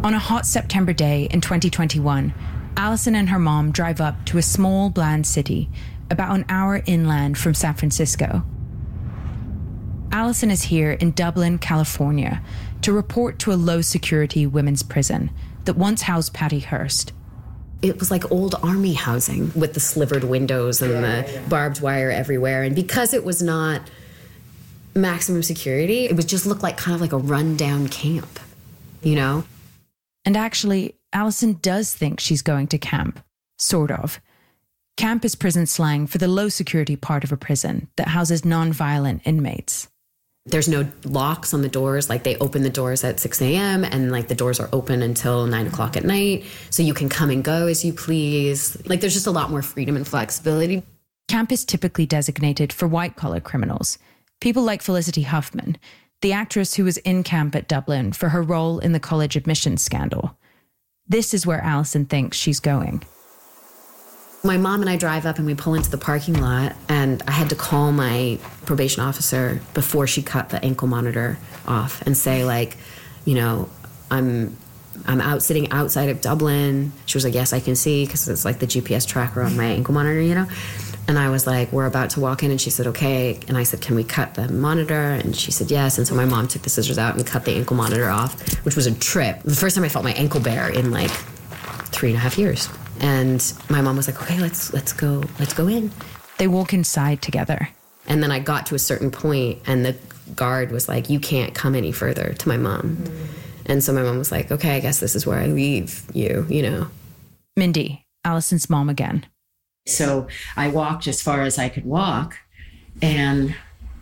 On a hot September day in 2021, Alison and her mom drive up to a small, bland city about an hour inland from San Francisco. Alison is here in Dublin, California, to report to a low-security women's prison that once housed Patty Hearst. It was like old army housing with the slivered windows and the barbed wire everywhere. And because it was not maximum security, it would just look like kind of like a rundown camp, you know? And actually, Alison does think she's going to camp. Sort of. Camp is prison slang for the low-security part of a prison that houses non-violent inmates. There's no locks on the doors. Like, they open the doors at 6 a.m. and like the doors are open until 9 o'clock at night. So you can come and go as you please. Like, there's just a lot more freedom and flexibility. Camp is typically designated for white-collar criminals. People like Felicity Huffman, the actress who was in camp at Dublin for her role in the college admissions scandal. This is where Alison thinks she's going. My mom and I drive up and we pull into the parking lot, and I had to call my probation officer before she cut the ankle monitor off and say, like, you know, I'm out sitting outside of Dublin. She was like, yes, I can see, because it's like the GPS tracker on my ankle monitor, you know? And I was like, we're about to walk in, and she said, okay. And I said, can we cut the monitor? And she said, yes. And so my mom took the scissors out and cut the ankle monitor off, which was a trip. The first time I felt my ankle bare in like 3.5 years. And my mom was like, okay, let's go in. They walk inside together. And then I got to a certain point, and the guard was like, you can't come any further, to my mom. Mm. And so my mom was like, okay, I guess this is where I leave you, you know. Mindy, Alison's mom again. So I walked as far as I could walk, and